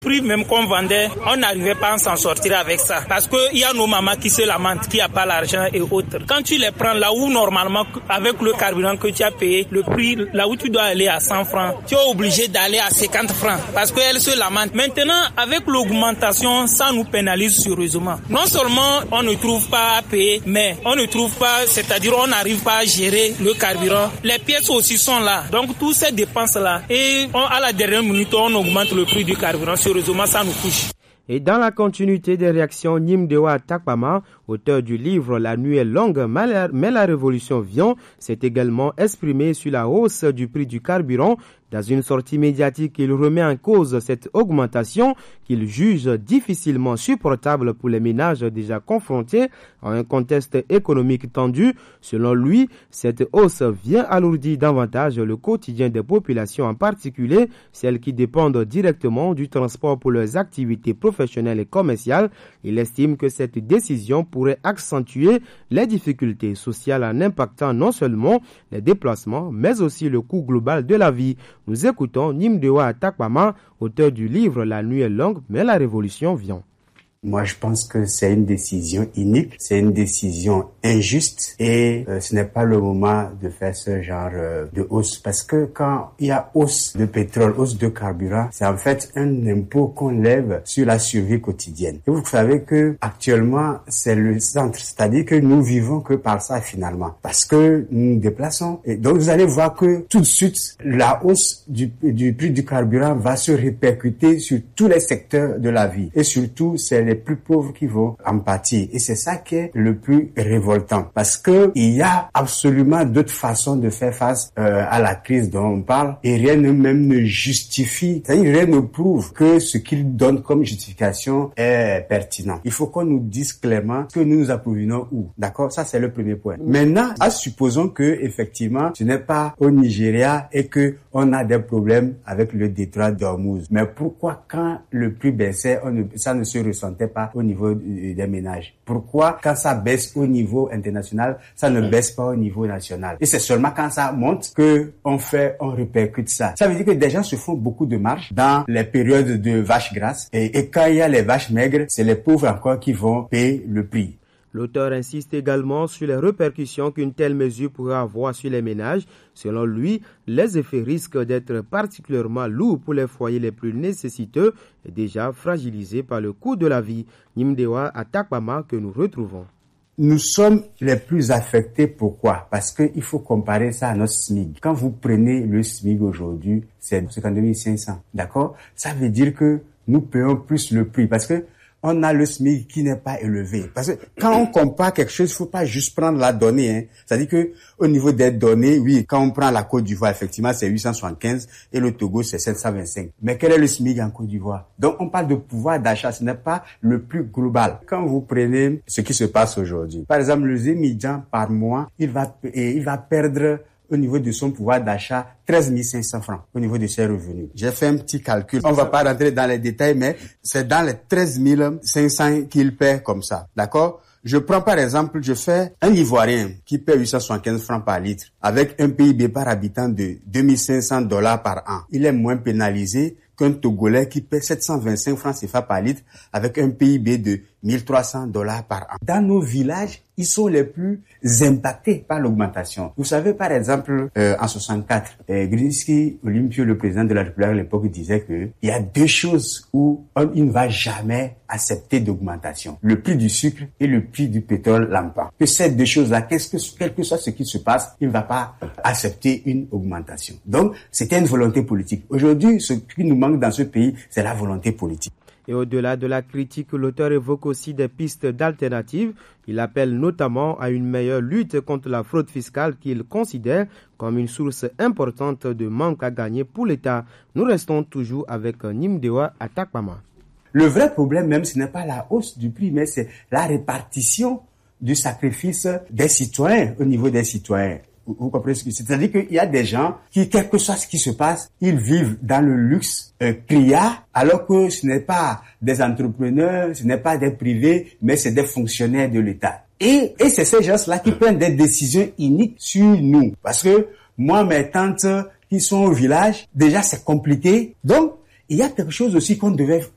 prix même qu'on vendait, on n'arrivait pas à s'en sortir avec ça. Parce que il y a nos mamans qui se lamentent, qui n'ont pas l'argent et autres. Quand tu les prends là où normalement, avec le carburant que tu as payé, le prix, là où tu dois aller à 100 francs, tu es obligé d'aller à 50 francs. Parce qu'elles se lamentent. Maintenant, avec l'augmentation, ça nous pénalise sérieusement. Non seulement on ne trouve pas à payer, mais on ne trouve pas, c'est-à-dire on n'arrive pas à gérer le carburant. Les pièces aussi sont là. Donc, toutes ces dépenses-là. Et à la dernière minute, on augmente le prix du carburant. Sérieusement, ça nous touche. Et dans la continuité des réactions, Nimdewa Takpama, auteur du livre La nuit est longue, mais la révolution vient, s'est également exprimé sur la hausse du prix du carburant. Dans une sortie médiatique, il remet en cause cette augmentation qu'il juge difficilement supportable pour les ménages déjà confrontés à un contexte économique tendu. Selon lui, cette hausse vient alourdir davantage le quotidien des populations, en particulier celles qui dépendent directement du transport pour leurs activités professionnelles et commerciales. Il estime que cette décision pourrait accentuer les difficultés sociales en impactant non seulement les déplacements, mais aussi le coût global de la vie. Nous écoutons Nimdewa Takpama, auteur du livre La nuit est longue, mais la révolution vient. Moi, je pense que c'est une décision inique, c'est une décision injuste et ce n'est pas le moment de faire ce genre de hausse parce que quand il y a hausse de pétrole, hausse de carburant, c'est en fait un impôt qu'on lève sur la survie quotidienne. Et vous savez que actuellement, c'est le centre, c'est-à-dire que nous vivons que par ça finalement parce que nous nous déplaçons. Et donc, vous allez voir que tout de suite, la hausse du prix du carburant va se répercuter sur tous les secteurs de la vie et surtout, c'est les plus pauvres qui vont en pâtir. Et c'est ça qui est le plus révoltant. Parce que il y a absolument d'autres façons de faire face à la crise dont on parle. Et rien même ne justifie, c'est-à-dire rien ne prouve que ce qu'il donne comme justification est pertinent. Il faut qu'on nous dise clairement que nous nous approvisionnons où. D'accord? Ça, c'est le premier point. Maintenant, supposons que, effectivement, ce n'est pas au Nigeria et que on a des problèmes avec le détroit d'Ormuz. Mais pourquoi quand le prix baissait, ça ne se ressentait pas au niveau des ménages? Pourquoi quand ça baisse au niveau international, ça ne baisse pas au niveau national? Et c'est seulement quand ça monte que on répercute ça. Ça veut dire que des gens se font beaucoup de marge dans les périodes de vaches grasses et quand il y a les vaches maigres, c'est les pauvres encore qui vont payer le prix. L'auteur insiste également sur les répercussions qu'une telle mesure pourrait avoir sur les ménages. Selon lui, les effets risquent d'être particulièrement lourds pour les foyers les plus nécessiteux et déjà fragilisés par le coût de la vie. Nimdewa Takpama que nous retrouvons. Nous sommes les plus affectés. Pourquoi? Parce qu'il faut comparer ça à notre SMIC. Quand vous prenez le SMIC aujourd'hui, c'est 52 500. D'accord? Ça veut dire que nous payons plus le prix parce que on a le SMIC qui n'est pas élevé. Parce que quand on compare quelque chose, il faut pas juste prendre la donnée, hein. C'est-à-dire que au niveau des données, oui, quand on prend la Côte d'Ivoire, effectivement, c'est 875 et le Togo, c'est 725. Mais quel est le SMIC en Côte d'Ivoire? Donc, on parle de pouvoir d'achat, ce n'est pas le plus global. Quand vous prenez ce qui se passe aujourd'hui, par exemple, le Zémidjan par mois, il va perdre au niveau de son pouvoir d'achat 13 500 francs au niveau de ses revenus. J'ai fait un petit calcul. On va pas rentrer dans les détails, mais c'est dans les 13 500 qu'il paie comme ça. D'accord? Je prends par exemple, je fais un Ivoirien qui paie 875 francs par litre avec un PIB par habitant de $2500 par an. Il est moins pénalisé qu'un Togolais qui paie 725 francs CFA par litre avec un PIB de $1300 par an. Dans nos villages, ils sont les plus impactés par l'augmentation. Vous savez, par exemple, en 64, Grinsky Olympio, le président de la République à l'époque, disait que il y a deux choses où il ne va jamais accepter d'augmentation. Le prix du sucre et le prix du pétrole lampant. Que ces deux choses-là, quel que soit ce qui se passe, il ne va pas accepter une augmentation. Donc, c'était une volonté politique. Aujourd'hui, ce qui nous manque dans ce pays, c'est la volonté politique. Et au-delà de la critique, l'auteur évoque aussi des pistes d'alternatives. Il appelle notamment à une meilleure lutte contre la fraude fiscale qu'il considère comme une source importante de manque à gagner pour l'État. Nous restons toujours avec Nimdewa Takpama. Le vrai problème même, ce n'est pas la hausse du prix, mais c'est la répartition du sacrifice des citoyens au niveau des citoyens. Vous comprenez ce que c'est? C'est-à-dire qu'il y a des gens qui, quel que soit ce qui se passe, ils vivent dans le luxe criard, alors que ce n'est pas des entrepreneurs, ce n'est pas des privés, mais c'est des fonctionnaires de l'État. Et c'est ces gens-là qui prennent des décisions iniques sur nous. Parce que moi, mes tantes qui sont au village, déjà c'est compliqué. Donc, il y a quelque chose aussi qu'on devait